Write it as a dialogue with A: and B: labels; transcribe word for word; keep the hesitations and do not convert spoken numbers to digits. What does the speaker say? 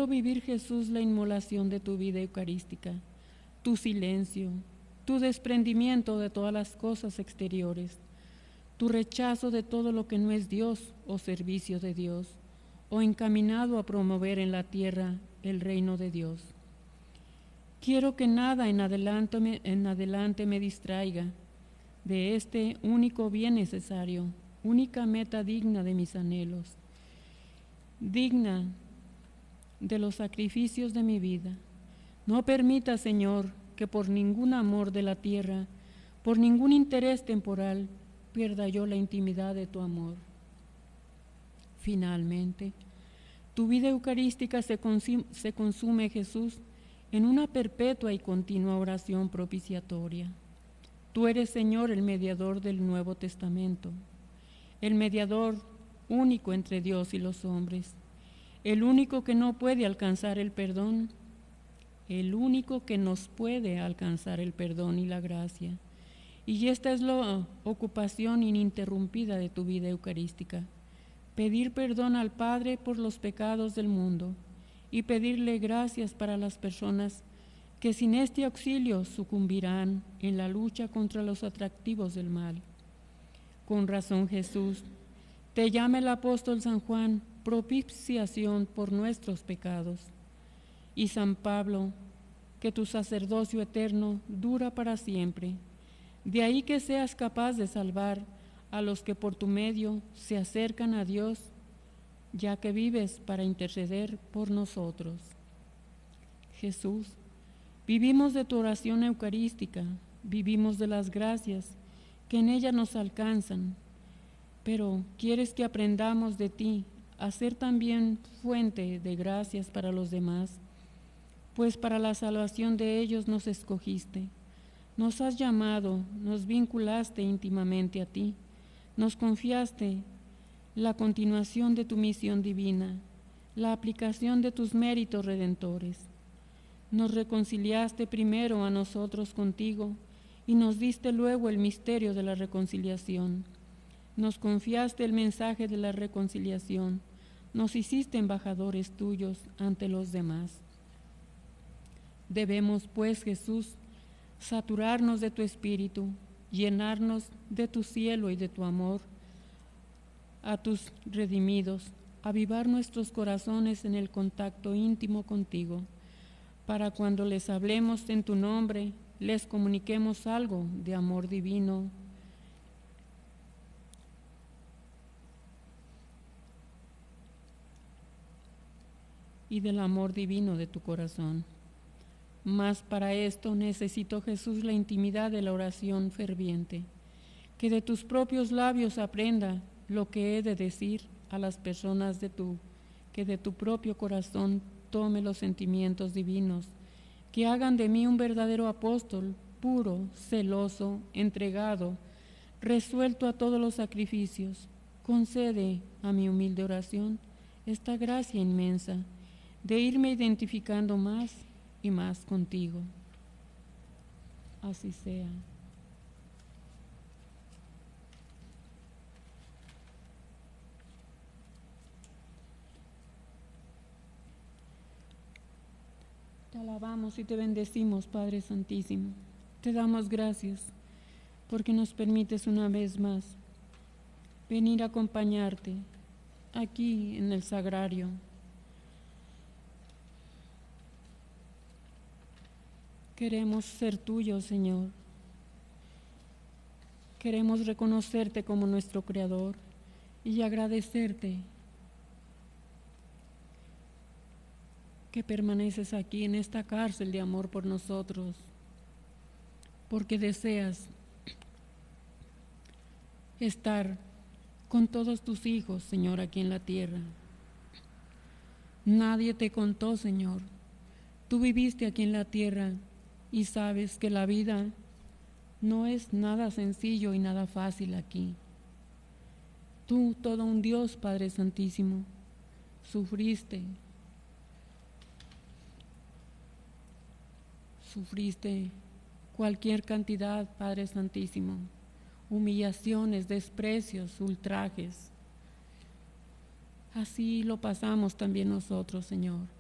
A: quiero vivir, Jesús, la inmolación de tu vida eucarística, tu silencio, tu desprendimiento de todas las cosas exteriores, tu rechazo de todo lo que no es Dios o servicio de Dios, o encaminado a promover en la tierra el reino de Dios. Quiero que nada en adelante me, en adelante me distraiga de este único bien necesario, única meta digna de mis anhelos, digna de los sacrificios de mi vida. No permita, Señor, que por ningún amor de la tierra, por ningún interés temporal, pierda yo la intimidad de tu amor. Finalmente, tu vida eucarística se consume, se consume, Jesús, en una perpetua y continua oración propiciatoria. Tú eres, Señor, el mediador del Nuevo Testamento, el mediador único entre Dios y los hombres, el único que no puede alcanzar el perdón, el único que nos puede alcanzar el perdón y la gracia. Y esta es la ocupación ininterrumpida de tu vida eucarística: pedir perdón al Padre por los pecados del mundo y pedirle gracias para las personas que sin este auxilio sucumbirán en la lucha contra los atractivos del mal. Con razón, Jesús, te llama el apóstol San Juan propiciación por nuestros pecados, y San Pablo, que tu sacerdocio eterno dura para siempre. De ahí que seas capaz de salvar a los que por tu medio se acercan a Dios, ya que vives para interceder por nosotros. Jesús, vivimos de tu oración eucarística, vivimos de las gracias que en ella nos alcanzan, pero quieres que aprendamos de ti a ser también fuente de gracias para los demás, pues para la salvación de ellos nos escogiste, nos has llamado, nos vinculaste íntimamente a ti, nos confiaste la continuación de tu misión divina, la aplicación de tus méritos redentores. Nos reconciliaste primero a nosotros contigo y nos diste luego el misterio de la reconciliación. Nos confiaste el mensaje de la reconciliación, nos hiciste embajadores tuyos ante los demás. Debemos, pues, Jesús, saturarnos de tu espíritu, llenarnos de tu cielo y de tu amor a tus redimidos, avivar nuestros corazones en el contacto íntimo contigo, para cuando les hablemos en tu nombre, les comuniquemos algo de amor divino y del amor divino de tu corazón. Mas para esto necesito, Jesús, la intimidad de la oración ferviente, que de tus propios labios aprenda lo que he de decir a las personas de tu, que de tu propio corazón tome los sentimientos divinos, que hagan de mí un verdadero apóstol, puro, celoso, entregado, resuelto a todos los sacrificios. Concede a mi humilde oración esta gracia inmensa de irme identificando más y más contigo. Así sea. Te alabamos y te bendecimos, Padre Santísimo. Te damos gracias porque nos permites una vez más venir a acompañarte aquí en el sagrario. Queremos ser tuyos, Señor. Queremos reconocerte como nuestro Creador y agradecerte que permaneces aquí en esta cárcel de amor por nosotros, porque deseas estar con todos tus hijos, Señor, aquí en la tierra. Nadie te contó, Señor. Tú viviste aquí en la tierra y sabes que la vida no es nada sencillo y nada fácil aquí. Tú, todo un Dios, Padre Santísimo, sufriste, sufriste cualquier cantidad, Padre Santísimo, humillaciones, desprecios, ultrajes. Así lo pasamos también nosotros, Señor.